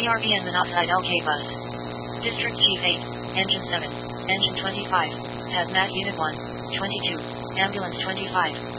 PRBN monoxide LK bus. District Chief 8, Engine 7, Engine 25, Hazmat Unit 1, 22, Ambulance 25.